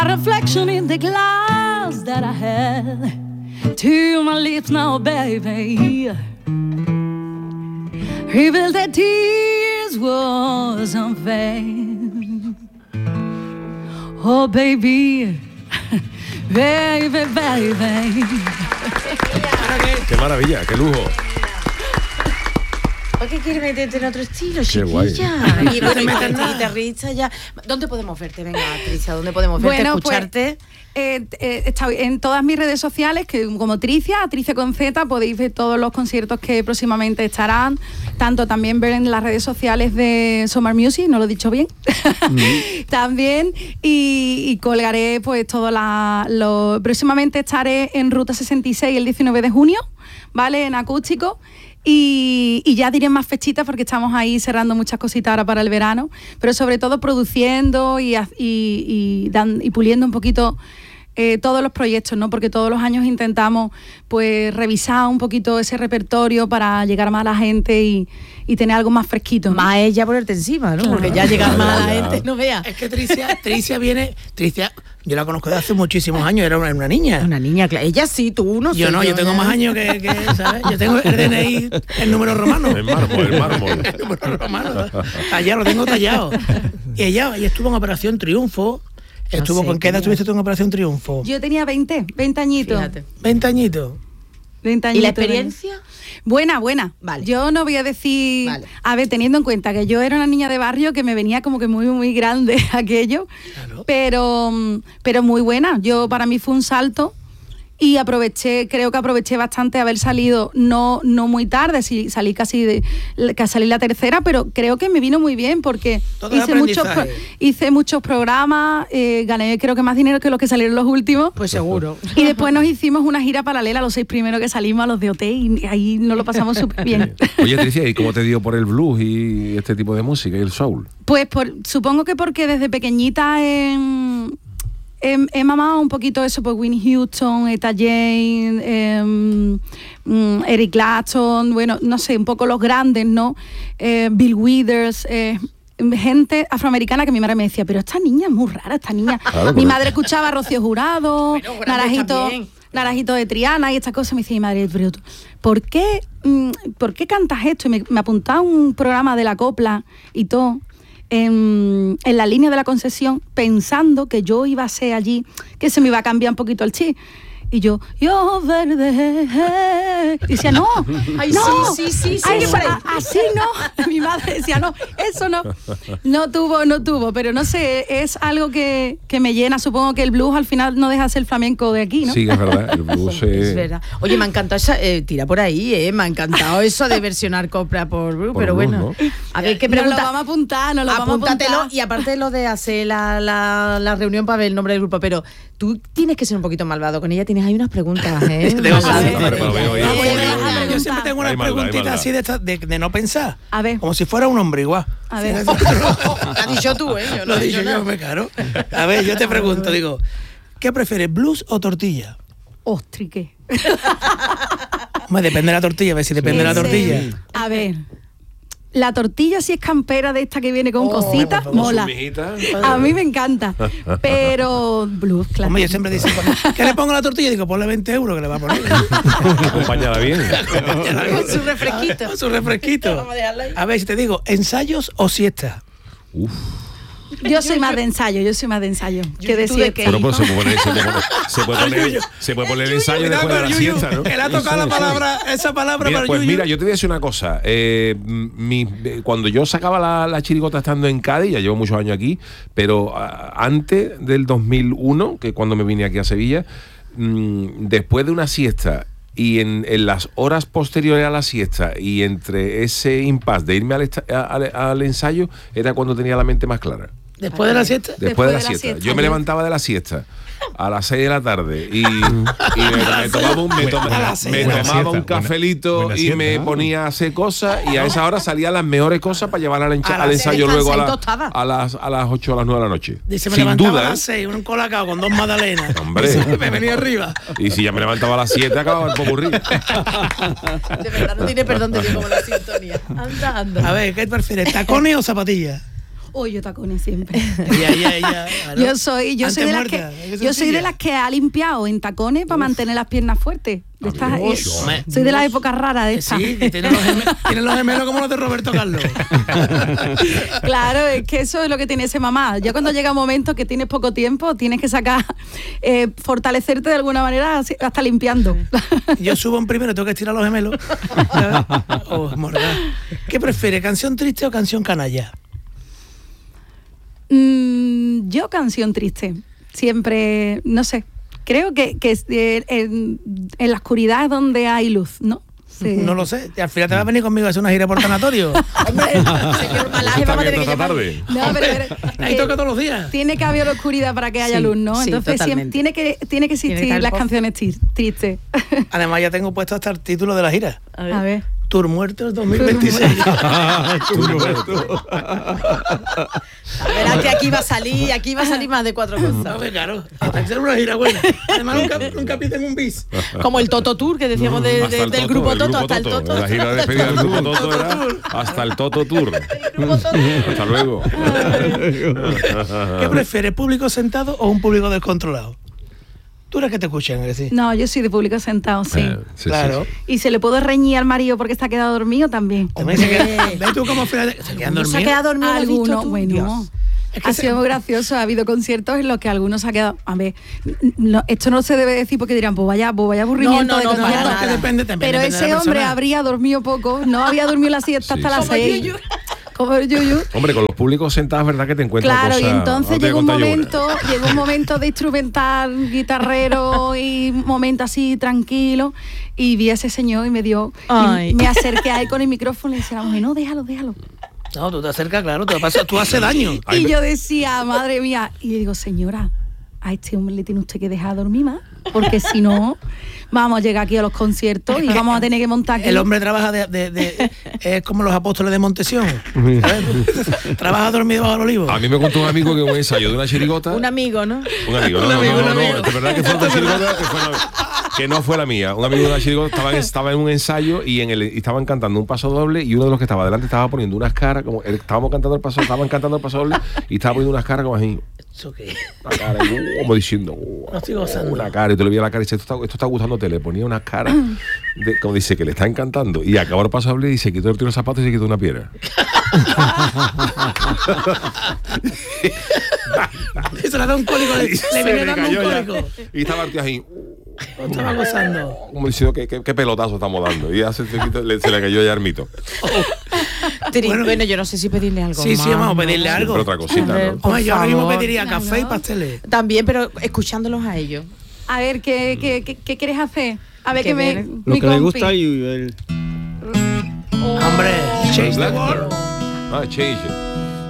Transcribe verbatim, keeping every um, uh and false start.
Reflection in the glass that I had to my lips now, baby. Reveal that tears was unfair. Oh, baby, baby, baby. Qué maravilla, qué lujo. ¿Por qué quieres meterte en otro estilo, Qué guay. chiquilla? Y bueno, y guitarrista ya. ¿Dónde podemos verte? Venga, Tricia, ¿dónde podemos verte, Bueno, escucharte? Pues, eh, eh, estoy en todas mis redes sociales, que como Tricia, Tricia con Z, podéis ver todos los conciertos que próximamente estarán, tanto también ver en las redes sociales de Summer Music, no lo he dicho bien, mm. también, y, y colgaré pues todo la, lo, próximamente estaré en Ruta sesenta y seis el diecinueve de junio, ¿vale? En acústico. Y, y ya diré más fechitas porque estamos ahí cerrando muchas cositas ahora para el verano, pero sobre todo produciendo y, y, y, dan, y puliendo un poquito eh, todos los proyectos, ¿no? Porque todos los años intentamos pues revisar un poquito ese repertorio para llegar más a la gente y, y tener algo más fresquito, ¿no? Más es ya ponerte encima, ¿no? Claro. Porque ya llegar más a la gente, no veas. Es que Tricia, Tricia viene, Tricia, yo la conozco de hace muchísimos años, era una, una niña. Una niña, claro. Ella sí, tú no. Yo no, yo tengo más años que, que, ¿sabes? Yo tengo el D N I, el número romano. El mármol, el mármol. El número romano. Allá lo tengo tallado. Y ella, ella estuvo en Operación Triunfo. Estuvo, No sé, ¿con qué edad tía. estuviste tú en Operación Triunfo? Yo tenía veinte, veinte añitos. Fíjate. veinte añitos. veinte ¿Y añitos. la experiencia? Buena, buena. Vale. Yo no voy a decir... Vale. A ver, teniendo en cuenta que yo era una niña de barrio que me venía como que muy, muy grande aquello, Claro. pero, pero muy buena. Yo, para mí fue un salto y aproveché, creo que aproveché bastante haber salido, no, no muy tarde, sí, salí casi de, que salí la tercera, pero creo que me vino muy bien porque Todo el hice muchos, pro- aprendizaje. hice muchos programas, eh, gané creo que más dinero que los que salieron los últimos. Pues seguro. Y después nos hicimos una gira paralela, los seis primeros que salimos a los de O T, y ahí nos lo pasamos súper bien. Oye, Tricia, ¿y cómo te dio por el blues y este tipo de música y el soul? Pues por, supongo que porque desde pequeñita he, he, he mamado un poquito eso, pues Whitney Houston, Etta James, eh, mm, Eric Clapton, bueno, no sé, un poco los grandes, ¿no? Eh, Bill Withers, eh, gente afroamericana que mi madre me decía, pero esta niña es muy rara, esta niña. Claro, mi pero- madre escuchaba a Rocío Jurado, Bueno, grandes Naranjito, también. Naranjito de Triana y estas cosas. Me decía mi madre, pero tú, ¿por qué, mm, ¿por qué cantas esto? Y me, me apuntaba a un programa de la copla y todo, en, en la línea de la Concesión, pensando que yo iba a ser allí, que se me iba a cambiar un poquito el chip. Y yo, yo verde. Y decía, no, Ay, no, sí, sí, sí, sí, ay, que por ahí. a- así no. Mi madre decía, no, eso no. No tuvo, no tuvo, pero no sé, es algo que, que me llena. Supongo que el blues al final no deja de ser flamenco de aquí, ¿no? Sí, es verdad, el blues Es es... verdad. Oye, me ha encantado esa, eh, tira por ahí, eh, me ha encantado eso de versionar copla por blues, Por pero blues, bueno. ¿no? A ver, ¿qué Nos lo pregunta? vamos a apuntar, nos lo vamos a Apúntatelo, apuntar. y aparte de lo de hacer la, la, la reunión para ver el nombre del grupo, pero tú tienes que ser un poquito malvado con ella, tienes ahí unas preguntas, ¿eh? Tengo Malvado. que ser. A ver, pero, pero, Eh, Ah, pues, eh, yo- eh, yo siempre tengo unas Hay maldad, hay preguntitas maldad. así de, estas- de, de no pensar. A ver. Como si fuera un hombre igual. A ver. Lo has dicho tú, ¿eh? Yo no Lo he he dicho dicho nada. yo, me caro. A ver, yo te pregunto, digo, ¿qué prefieres, blues o tortilla? Ostri, ¿qué? Hombre, depende de la tortilla, a ver si depende de la Ese- tortilla. A ver, la tortilla si es campera de esta que viene con Oh, cositas, por favor, mola. sus mijitas. A mí me encanta. Pero blues, claro. Hombre, yo siempre dice, ¿qué le pongo a la tortilla? Digo, ponle veinte euros que le va a poner. Acompañada bien. Con su refresquito. Con su refresquito. Vamos a dejarlo ahí. A ver, si te digo, ¿ensayos o siesta? Uf. Yo soy más de ensayo, yo soy más de ensayo. Que ¿tú decir de que qué? Bueno, pues se puede poner, se puede poner, se puede poner, se puede poner el ensayo Cuidado después de con la el yuyu, siesta, ¿no? que le ha tocado la Eso, eso. palabra, esa palabra Mira, para pues el yuyu. mira, yo te voy a decir una cosa. Eh, mi, eh, cuando yo sacaba la, la chirigota estando en Cádiz, ya llevo muchos años aquí, pero ah, antes del dos mil uno, que cuando me vine aquí a Sevilla, mm, después de una siesta y en, en las horas posteriores a la siesta y entre ese impasse de irme al, esta- al, al ensayo, era cuando tenía la mente más clara. Después de la siesta. Después, de la, siesta. Yo me levantaba de la siesta a las seis de la tarde y, y me, me tomaba un, me toma- A las seis. me Buena tomaba siesta, un cafelito buena- buena y me siesta. ponía a hacer cosas y a esa hora salían las mejores cosas para llevar al, encha- A al las ensayo seis luego a, la- tostada. a las a las ocho o las nueve de la noche. Dice, me Sin levantaba duda, a ¿eh? las seis, un colacao con dos magdalenas. Hombre. Y me venía arriba. Y si ya me levantaba a las siete acababa el popurrí. De verdad, no tiene perdón de Dios como la sintonía. Anda, anda. A ver, ¿qué prefieres, tacones o zapatillas? Oh, yo tacones siempre. Ella, ella, ella, claro. Yo soy, yo soy de las Antemuerta, que, es yo soy sencilla. de las que ha limpiado en tacones para mantener las piernas fuertes. De estas- Dios. eh, Hombre, soy de las épocas raras de estas. Sí, que tiene los, geme- tiene los gemelos como los de Roberto Carlos. Claro, es que eso es lo que tiene ese mamá. Ya cuando llega un momento que tienes poco tiempo, tienes que sacar, eh, fortalecerte de alguna manera así- hasta limpiando. Yo subo en primero, tengo que estirar los gemelos. Oh, morda. ¿Qué prefiere, canción triste o canción canalla? Mm, yo canción triste. Siempre, no sé. Creo que, que es, eh, en, en la oscuridad es donde hay luz, ¿no? Sí. No lo sé. Al final te vas a venir conmigo a hacer una gira por tanatorio. Hombre, señor Malaje, Está vamos a tener abierto que esta llamar. tarde. No, pero, pero, Ahí eh, toca todos los días. tiene que haber oscuridad para que haya Sí, luz, ¿no? sí, Entonces siempre, totalmente. tiene que tiene que existir Tiene que estar el las pop. canciones tri- tristes. Además, ya tengo puesto hasta el título de la gira. A ver. A ver. Tour Muertos dos mil veintiséis. Verás que aquí va a salir, aquí va a salir más de cuatro No, cosas. pues, claro, hay que ser una gira buena. Además, nunca, nunca piden un bis. Como el Toto Tour que decíamos de- Hasta de- el del Toto, grupo el Toto, grupo hasta el Toto. La gira de despedida del grupo Toto era hasta el Toto Tour. Hasta luego. ¿Qué prefieres, público sentado o un público descontrolado? Tú eres que te escuchan, que sí. No, yo soy de público sentado, sí. Eh, sí, sí, Claro. sí. Y se le puede reñir al marido porque está quedado dormido también. También se queda, ¿ves tú cómo al final se quedan ¿No se ha dormidos? quedado dormido? ¿Lo has visto Algunos, tú? bueno. Dios. Es que Ha se- sido muy gracioso, ha habido conciertos en los que algunos se ha quedado. A ver, no, esto no se debe decir porque dirán, pues vaya, pues vaya aburrimiento No, no, de no, concierto. para es que nada. depende también. Pero depende de ese la hombre persona. habría dormido poco, no había dormido la siesta Sí, hasta las sí. Como seis. Yuyu. Como el Yuyu. Hombre, con los públicos sentados, verdad que te encuentras Claro, cosas. y entonces Ahora te llegó un voy a contar yo momento, una. llegó un momento de instrumental, guitarrero y un momento así tranquilo. Y vi a ese señor y me dio. Ay. Y me acerqué a él con el micrófono y le decía a la mujer, no, déjalo, déjalo. No, tú te acercas, claro, te pasa, tú haces daño. Ay, y me- yo decía, madre mía, y le digo, señora, a este hombre le tiene usted que dejar dormir más, porque si no, vamos a llegar aquí a los conciertos y vamos a tener que montar aquí. El hombre trabaja de, de- de- es como los apóstoles de Montesión. ¿sabes? Trabaja dormido bajo el olivo. A mí me contó un amigo que un ensayo de una chirigota. Un amigo, ¿no? Un amigo, no, Un no, amigo, no, un no, amigo. no, es verdad que fue una chirigota que, fue una- que no fue la mía. Un amigo de una chirigota estaba en, estaba en un ensayo y, en el, y estaban cantando un paso doble y uno de los que estaba delante estaba poniendo unas caras, como estábamos cantando el paso, estaban cantando el paso doble y estaba poniendo unas caras como así, ¿Eso qué? una cara, y, uh, como diciendo, uh, No estoy gozando. una cara, y tú le veías la cara y dice, esto está, esto está gustándote, le ponía unas caras, de, como dice, que le está encantando. Y acabó el paso doble y se quitó el tiro de zapatos y se quitó una piedra. Eso le da un cólico, le, Y le se viene le dando un cayó ya. cólico. Y estaba el tío ahí, No estaba gozando. como diciendo, ¿qué, qué, qué pelotazo estamos dando? Y ya se, se, quitó- le- se le cayó ya el mito. Tri- Bueno, Bueno, yo no sé si pedirle algo Sí, sí, más, vamos a ¿no? pedirle algo. Pero otra cosita, A ver, ¿no? por Hombre, yo ahora mismo favor. pediría Claro. café y pasteles. También, pero escuchándolos a ellos. A ver, ¿qué, qué, qué, qué quieres hacer? A ver, Que que me. ver. Lo mi que le compi. gusta y el... Hombre, change the world. Ah, change it.